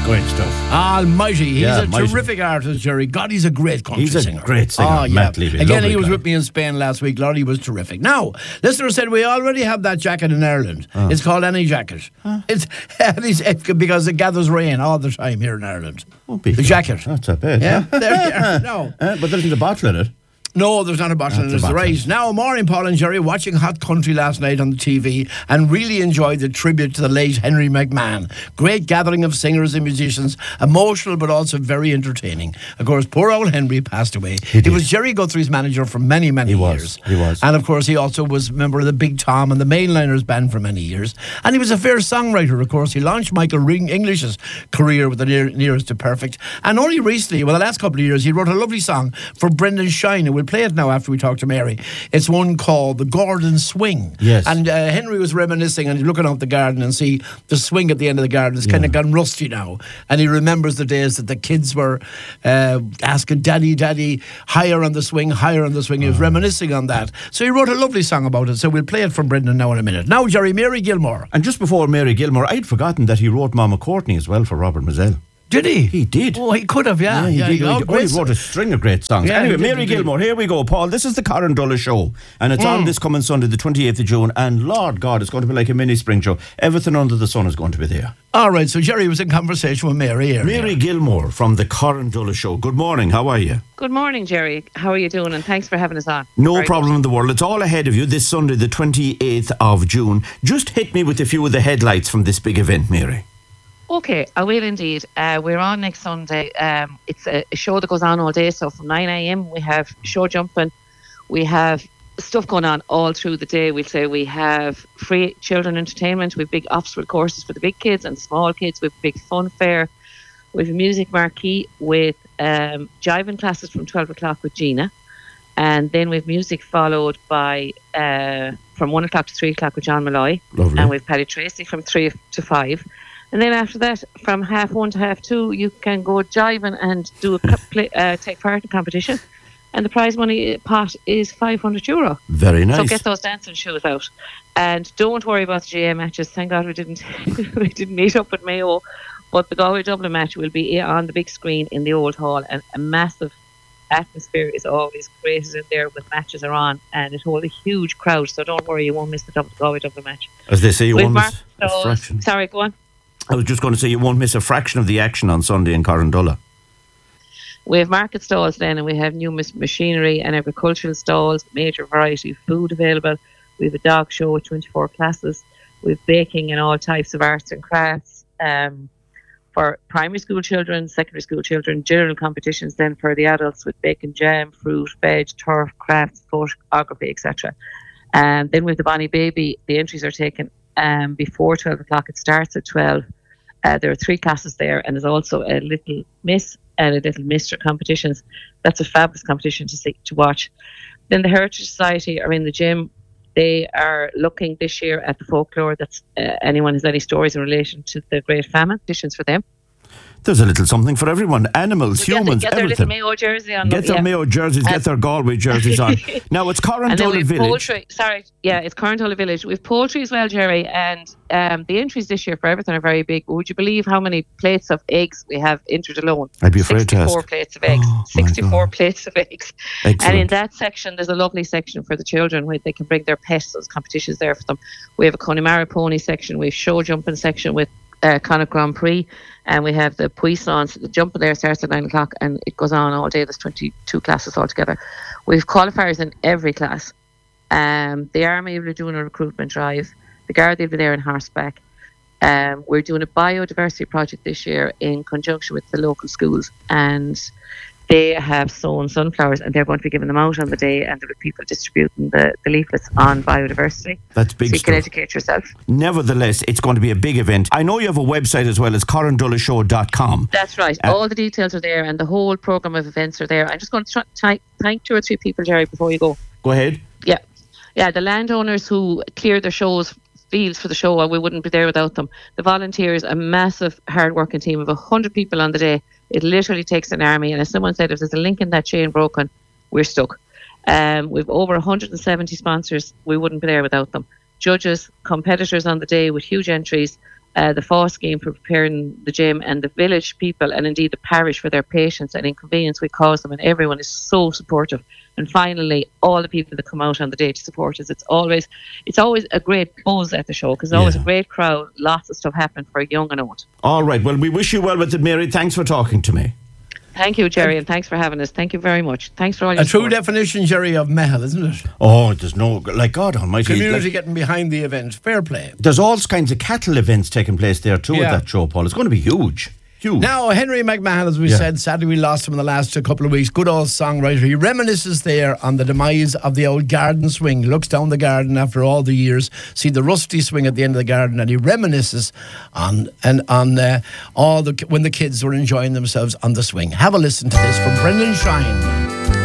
Great stuff. Almighty. He's a mighty. terrific artist, Jerry. God, he's a great country singer. He's a great singer. Oh, yeah. Matt Levy, Again, lovely he was guy. with me in Spain last week. Lord, he was terrific. Now, listener said we already have that jacket in Ireland. It's called Any Jacket. It's because it gathers rain all the time here in Ireland. The jacket. That's a bit. Yeah, there you are. No. But there isn't a bottle in it. No, there's not a bottle in it. It's the right. Now, morning, Paul and Jerry, watching Hot Country last night on the TV and really enjoyed the tribute to the late Henry McMahon. Great gathering of singers and musicians, emotional but also very entertaining. Of course, poor old Henry passed away. He was Jerry Guthrie's manager for many, many years. He was. And of course, he also was a member of the Big Tom and the Mainliners band for many years. And he was a fair songwriter, of course. He launched Michael English's career with the Nearest to Perfect. And only recently, the last couple of years, he wrote a lovely song for Brendan Shine, and we'll play it now after we talk to Mary. It's one called The Gordon Swing. Yes. And Henry was reminiscing and looking out the garden and see the swing at the end of the garden. It's kind of gone rusty now. And he remembers the days that the kids were asking, Daddy, Daddy, higher on the swing, higher on the swing. He was reminiscing on that. So he wrote a lovely song about it. So we'll play it from Brendan now in a minute. Now, Jerry, Mary Gilmore. And just before Mary Gilmore, I'd forgotten that he wrote Mama Courtney as well for Robert Mazzell. Did he? He did. Oh, he could have, yeah. He did. He great. wrote a string of great songs. Yeah, Anyway, he did, Mary indeed. Gilmore, here we go, Paul. This is the Karen Dulles Show, and it's on this coming Sunday, the 28th of June, and Lord God, it's going to be like a mini spring show. Everything under the sun is going to be there. All right, so Jerry was in conversation with Mary here. Mary Gilmore from the Karen Dulles Show. Good morning, how are you? Good morning, Jerry. How are you doing? And thanks for having us on. No Very problem in the world. It's all ahead of you this Sunday, the 28th of June. Just hit me with a few of the headlights from this big event, Mary. Okay, I will indeed. We're on next Sunday. It's a show that goes on all day. So from 9 a.m. we have show jumping. We have stuff going on all through the day. We'll say we have free children entertainment. We have big obstacle courses for the big kids and small kids. We have a big fun fair. We have a music marquee with jiving classes from 12 o'clock with Gina. And then we have music followed by from 1 o'clock to 3 o'clock with John Malloy. Lovely. And we have Paddy Tracy from 3 to 5. And then after that, from 1:30 to 2:30, you can go jiving and do take part in competition. And the prize money pot is €500. Very nice. So get those dancing shoes out. And don't worry about the GA matches. Thank God we didn't meet up with Mayo. But the Galway Dublin match will be on the big screen in the Old Hall. And a massive atmosphere is always created in there when matches are on. And it holds a huge crowd. So don't worry, you won't miss the Galway Dublin match. As they say, you won't miss a Mark fraction. Sorry, go on. I was just going to say, you won't miss a fraction of the action on Sunday in Carrandullah. We have market stalls then, and we have new machinery and agricultural stalls, major variety of food available. We have a dog show with 24 classes. We have baking and all types of arts and crafts for primary school children, secondary school children, general competitions then for the adults with bacon, jam, fruit, veg, turf, crafts, photography, etc. And then with the Bonnie Baby, the entries are taken before 12 o'clock. It starts at 12. There are 3 classes there, and there's also a Little Miss and a Little Mister competitions. That's a fabulous competition to watch. Then the Heritage Society are in the gym. They are looking this year at the folklore. That's anyone has any stories in relation to the Great Famine. Competitions for them. There's a little something for everyone. Animals, humans, get their everything. little Mayo jersey on. Get their Mayo jerseys, get their Galway jerseys on. Now, it's Carrandullah Village. Poultry. Sorry, it's Carrandullah Village. We've poultry as well, Jerry, and the entries this year for everything are very big. Would you believe how many plates of eggs we have entered alone? I'd be afraid to ask. 64 plates of eggs. 64 plates of eggs. Excellent. And in that section, there's a lovely section for the children where they can bring their pets. There's competitions there for them. We have a Connemara pony section. We have show jumping section with Connacht Grand Prix, and we have the Puissance. The jumping there starts at 9 o'clock and it goes on all day. There's 22 classes altogether. We have qualifiers in every class. The Army will be doing a recruitment drive. The Garda will be there in horseback. We're doing a biodiversity project this year in conjunction with the local schools, and they have sown sunflowers and they're going to be giving them out on the day, and there will be people distributing the leaflets on biodiversity. That's big so you stuff. can educate yourself. Nevertheless, it's going to be a big event. I know you have a website as well as CarrandullahShow.com. That's right. All the details are there and the whole programme of events are there. I'm just going to thank 2 or 3 people, Jerry, before you go. Go ahead. Yeah, the landowners who cleared their fields for the show, we wouldn't be there without them. The volunteers, a massive hard-working team of 100 people on the day. It literally takes an army, and as someone said, if there's a link in that chain broken, we're stuck. We've over 170 sponsors. We wouldn't be there without them. Judges, competitors on the day with huge entries, the FOSS scheme for preparing the gym, and the village people, and indeed the parish, for their patience and inconvenience we cause them, and everyone is so supportive. And finally, all the people that come out on the day to support us, it's always a great buzz at the show, because there's always a great crowd, lots of stuff happening for young and old. All right, well, we wish you well with it, Mary. Thanks for talking to me. Thank you, Jerry, and thanks for having us. Thank you very much. Thanks for all your A true support. definition, Jerry, of Mehel, isn't it? Oh, there's no, like, God almighty. Community getting behind the event. Fair play. There's all kinds of cattle events taking place there too Yeah. at that show, Paul. It's going to be huge. Huge. Now, Henry McMahon, as we said, sadly we lost him in the last couple of weeks. Good old songwriter. He reminisces there on the demise of the old garden swing. Looks down the garden after all the years, see the rusty swing at the end of the garden, and he reminisces on all the when the kids were enjoying themselves on the swing. Have a listen to this from Brendan Shine.